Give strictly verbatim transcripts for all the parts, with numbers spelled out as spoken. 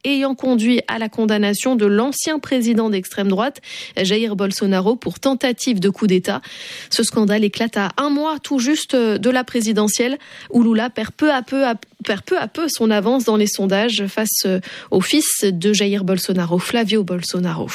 ayant conduit à la condamnation de l'ancien président d'extrême droite, Jair Bolsonaro, pour tentative de coup d'État. Ce scandale éclate à un mois tout juste de la présidentielle, où Lula perd peu à peu, à, perd peu à peu son avance dans les sondages face au fils de Jair Bolsonaro, Flavio Bolsonaro.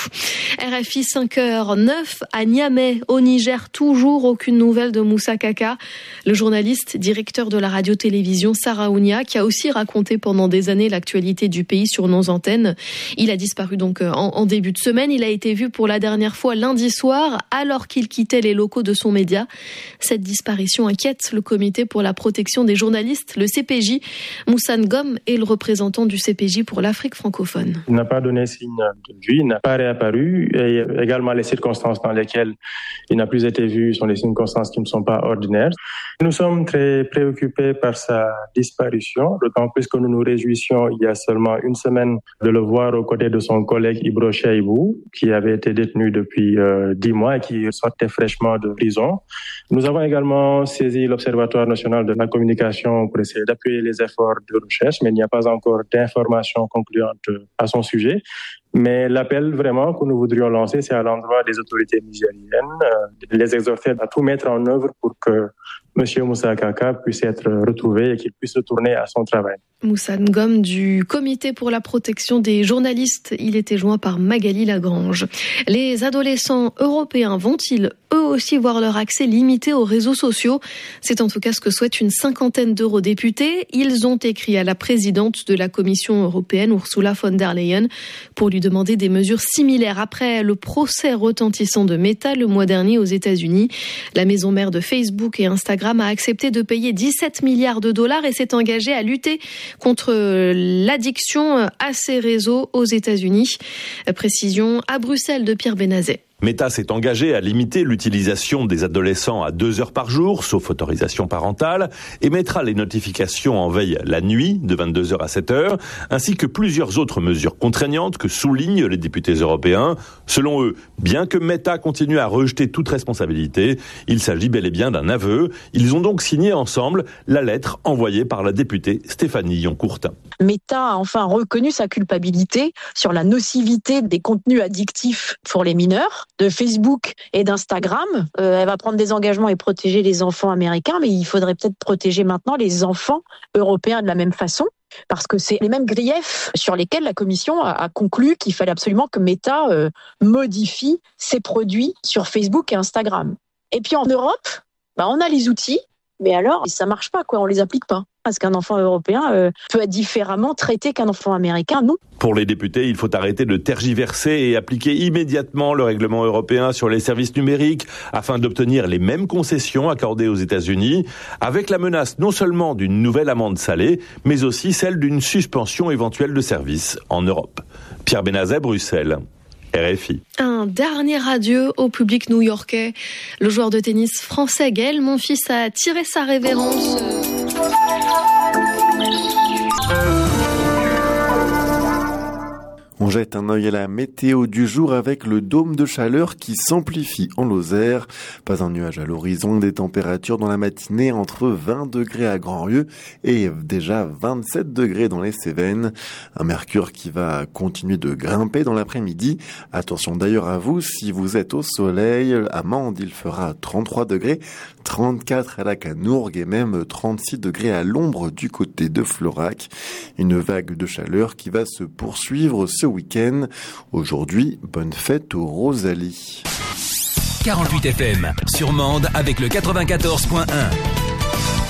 R F I cinq heures neuf à Niamey, au Niger, toujours aucune nouvelle de Moussa Kaka, le journaliste directeur de la radio-télévision Saraounia, qui a aussi raconté pendant des années l'actualité du pays sur nos antennes. Il a disparu donc en, en début de semaine. Il a été vu pour la dernière fois lundi soir, alors qu'il quittait les locaux de son média. Cette disparition inquiète le comité pour la protection des journalistes, le C P J. Moussa Ngom est le représentant du C P J pour l'Afrique francophone. Il n'a pas donné signe de vue, il n'a pas réapparu. Et également, les circonstances dans lesquelles il n'a plus été vu sont des circonstances qui ne sont pas ordinaires. Nous sommes très préoccupés par sa disparition, d'autant plus que nous nous réjouissions il y a seulement une semaine de le voir aux côtés de son collègue Ibro Cheibou, qui avait été détenu depuis euh, dix mois et qui sortait fraîchement de prison. Nous avons également saisi l'Observatoire national de la communication pour essayer d'appuyer les efforts de recherche, mais il n'y a pas encore d'informations concluantes à son sujet. Mais l'appel vraiment que nous voudrions lancer, c'est à l'endroit des autorités nigériennes, euh, les exhorter à tout mettre en œuvre pour que M. Moussa Kaka puisse être retrouvé et qu'il puisse retourner à son travail. Moussa Ngom du Comité pour la protection des journalistes. Il était joint par Magali Lagrange. Les adolescents européens vont-ils eux aussi voir leur accès limité aux réseaux sociaux ? C'est en tout cas ce que souhaite une cinquantaine d'eurodéputés. Ils ont écrit à la présidente de la Commission européenne, Ursula von der Leyen, pour lui demander des mesures similaires. Après le procès retentissant de Meta le mois dernier aux États-Unis, la maison mère de Facebook et Instagram a accepté de payer dix-sept milliards de dollars et s'est engagée à lutter contre l'addiction à ces réseaux aux États-Unis. Précision à Bruxelles de Pierre Benazet. Meta s'est engagé à limiter l'utilisation des adolescents à deux heures par jour, sauf autorisation parentale, et mettra les notifications en veille la nuit, de vingt-deux heures à sept heures, ainsi que plusieurs autres mesures contraignantes que soulignent les députés européens. Selon eux, bien que Meta continue à rejeter toute responsabilité, il s'agit bel et bien d'un aveu. Ils ont donc signé ensemble la lettre envoyée par la députée Stéphanie Yoncourtin. Meta a enfin reconnu sa culpabilité sur la nocivité des contenus addictifs pour les mineurs de Facebook et d'Instagram. Euh, elle va prendre des engagements et protéger les enfants américains, mais il faudrait peut-être protéger maintenant les enfants européens de la même façon, parce que c'est les mêmes griefs sur lesquels la Commission a, a conclu qu'il fallait absolument que Meta euh, modifie ses produits sur Facebook et Instagram. Et puis en Europe, bah, on a les outils, mais alors ça marche pas, quoi, on les applique pas. Parce qu'un enfant européen euh, peut être différemment traité qu'un enfant américain, non ? Pour les députés, il faut arrêter de tergiverser et appliquer immédiatement le règlement européen sur les services numériques afin d'obtenir les mêmes concessions accordées aux États-Unis, avec la menace non seulement d'une nouvelle amende salée, mais aussi celle d'une suspension éventuelle de services en Europe. Pierre Benazet, Bruxelles. R F I. Un dernier adieu au public new-yorkais. Le joueur de tennis français Gaël Monfils a tiré sa révérence. On jette un œil à la météo du jour avec le dôme de chaleur qui s'amplifie en Lozère. Pas un nuage à l'horizon, des températures dans la matinée entre vingt degrés à Grandrieu et déjà vingt-sept degrés dans les Cévennes. Un mercure qui va continuer de grimper dans l'après-midi. Attention d'ailleurs à vous, si vous êtes au soleil, à Mende il fera trente-trois degrés, trente-quatre à la Canourgue et même trente-six degrés à l'ombre du côté de Florac. Une vague de chaleur qui va se poursuivre ce week-end. Aujourd'hui, bonne fête aux Rosalie. quarante-huit F M sur Mende avec le quatre-vingt-quatorze point un.